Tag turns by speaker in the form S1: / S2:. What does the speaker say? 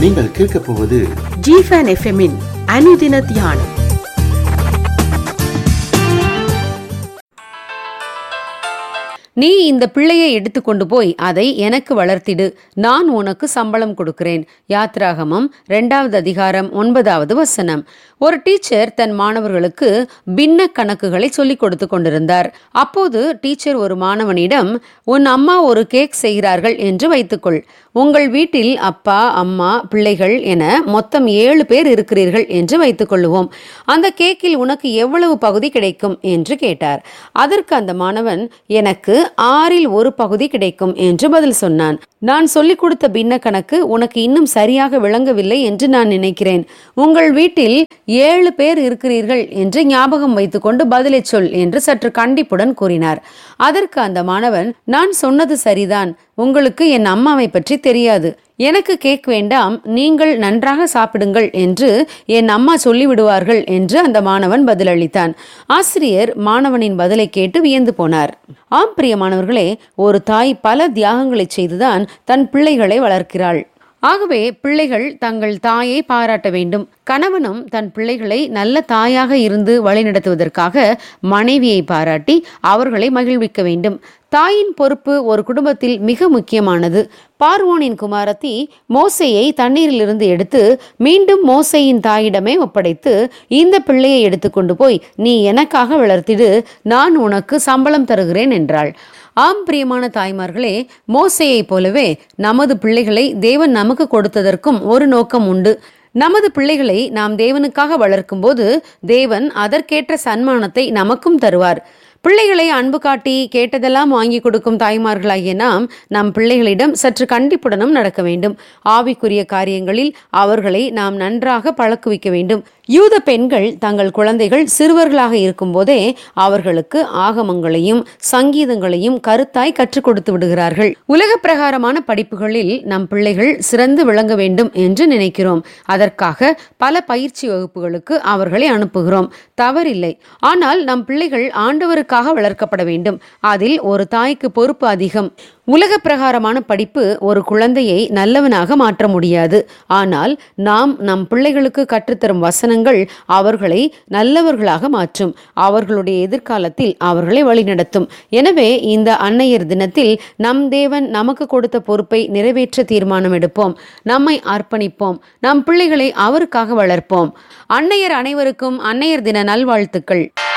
S1: நீங்கள் கேட்கப் போவது
S2: ஜிஃபன் எஃப்எம்மின் அனுதின தியானம்.
S3: நீ இந்த பிள்ளையை எடுத்துக்கொண்டு போய் அதை எனக்கு வளர்த்திடு, நான் உனக்கு சம்பளம் கொடுக்கிறேன். யாத்ராகமம் 2வது அதிகாரம் 9வது வசனம். ஒரு டீச்சர் தன் மாணவர்களுக்கு பின்ன கணக்குகளை சொல்லிக் கொடுத்து கொண்டிருந்தார். அப்போது டீச்சர் ஒரு மாணவனிடம், உன் அம்மா ஒரு கேக் செய்கிறார்கள் என்று வைத்துக்கொள். உங்கள் வீட்டில் அப்பா, அம்மா, பிள்ளைகள் என மொத்தம் 7 பேர் இருக்கிறீர்கள் என்று வைத்துக்கொள்ளுவோம். அந்த கேக்கில் உனக்கு எவ்வளவு பகுதி கிடைக்கும் என்று கேட்டார். அதற்கு அந்த மாணவன், எனக்கு 6ல் 1 பகுதி கிடைக்கும் என்று பதில் சொன்னான். நான் சொல்லிக் கொடுத்த பின்ன கணக்கு உனக்கு இன்னும் சரியாக விளங்கவில்லை என்று நான் நினைக்கிறேன். உங்கள் வீட்டில் 7 பேர் இருக்கிறீர்கள் என்று ஞாபகம் வைத்துக்கொண்டு பதிலை சொல் என்று சற்று கண்டிப்புடன் கூறினார். அதற்கு அந்த மாணவன், நான் சொன்னது சரிதான், உங்களுக்கு என் அம்மாவை பற்றி தெரியாது. எனக்கு கேக் வேண்டாம், நீங்கள் நன்றாக சாப்பிடுங்கள் என்று என் அம்மா சொல்லிவிடுவார்கள் என்று அந்த மாணவன் பதிலளித்தான். ஆசிரியர் மாணவனின் பதிலை கேட்டு வியந்து போனார். ஆம் பிரியமானவர்களே, ஒரு தாய் பல தியாகங்களை செய்துதான் தன் பிள்ளைகளை வளர்க்கிறாள். ஆகவே பிள்ளைகள் தங்கள் தாயை பாராட்ட வேண்டும். கணவனும் தன் பிள்ளைகளை நல்ல தாயாக இருந்து வழிநடத்துவதற்காக மனைவியை பாராட்டி அவர்களை மகிழ்விக்க வேண்டும். தாயின் பொறுப்பு ஒரு குடும்பத்தில் மிக முக்கியமானது. பார்வோனின் குமாரத்தி மோசேயை தண்ணீரிலிருந்து எடுத்து மீண்டும் மோசேயின் தாயிடமே ஒப்படைத்து, இந்த பிள்ளையை எடுத்துக்கொண்டு போய் நீ எனக்காக வளர்த்திடு, நான் உனக்கு சம்பளம் தருகிறேன் என்றாள். ஆம் பிரியமான தாய்மார்களே, மோசேயை போலவே நமது பிள்ளைகளை தேவன் நமக்கு கொடுத்ததற்கும் ஒரு நோக்கம் உண்டு. நமது பிள்ளைகளை நாம் தேவனுக்காக வளர்க்கும் போது தேவன் அதற்கேற்ற சன்மானத்தை நமக்கும் தருவார். பிள்ளைகளை அன்பு காட்டி கேட்டதெல்லாம் வாங்கி கொடுக்கும் தாய்மார்களாகிய நாம் நம் பிள்ளைகளிடம் சற்று கண்டிப்புடனும் நடக்க வேண்டும். ஆவிக்குரிய காரியங்களில் அவர்களை நாம் நன்றாக பழக்குவிக்க வேண்டும். யூத பெண்கள் தங்கள் குழந்தைகள் சிறுவர்களாக இருக்கும் போதே அவர்களுக்கு ஆகமங்களையும் சங்கீதங்களையும் கருத்தாய் கற்றுக் கொடுத்து விடுகிறார்கள். உலக பிரகாரமான படிப்புகளில் நம் பிள்ளைகள் சிறந்து விளங்க வேண்டும் என்று நினைக்கிறோம். அதற்காக பல பயிற்சி வகுப்புகளுக்கு அவர்களை அனுப்புகிறோம். தவறில்லை. ஆனால் நம் பிள்ளைகள் ஆண்டவருக்காக வளர்க்கப்பட வேண்டும். அதில் ஒரு தாய்க்கு பொறுப்பு அதிகம். உலக பிரகாரமான படிப்பு ஒரு குழந்தையை நல்லவனாக மாற்ற முடியாது. ஆனால் நாம் நம் பிள்ளைகளுக்கு கற்றுத்தரும் வசனங்கள் அவர்களை நல்லவர்களாக மாற்றும். அவர்களுடைய எதிர்காலத்தில் அவர்களை வழிநடத்தும். எனவே இந்த அன்னையர் தினத்தில் நம் தேவன் நமக்கு கொடுத்த பொறுப்பை நிறைவேற்ற தீர்மானம் எடுப்போம். நம்மை அர்ப்பணிப்போம். நம் பிள்ளைகளை அவருக்காக வளர்ப்போம். அன்னையர் அனைவருக்கும் அன்னையர் தின நல்வாழ்த்துக்கள்.